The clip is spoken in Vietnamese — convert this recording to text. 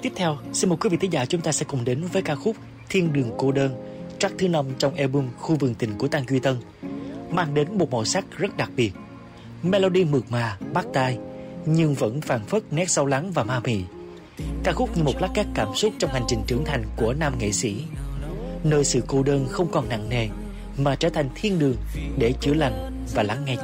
Tiếp theo, xin mời quý vị thính giả chúng ta sẽ cùng đến với ca khúc Thiên Đường Cô Đơn, track thứ 5 trong album Khu Vườn Tình của Tăng Duy Tân, mang đến một màu sắc rất đặc biệt. Melody mượt mà, bắt tai, nhưng vẫn phảng phất nét sâu lắng và ma mị. Ca khúc như một lát cắt cảm xúc trong hành trình trưởng thành của nam nghệ sĩ, nơi sự cô đơn không còn nặng nề mà trở thành thiên đường để chữa lành và lắng nghe